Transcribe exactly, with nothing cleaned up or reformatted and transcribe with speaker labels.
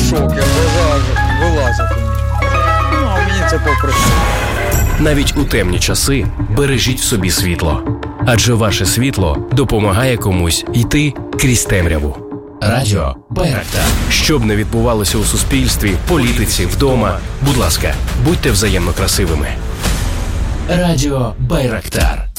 Speaker 1: мішок, як глаза вилазять у них. Ну, а мені це попросту.
Speaker 2: Навіть у темні часи бережіть в собі світло. Адже ваше світло допомагає комусь йти крізь темряву. Радіо Байрактар. Щоб не відбувалося у суспільстві, політиці, вдома, будь ласка, будьте взаємно красивими. Радіо Байрактар.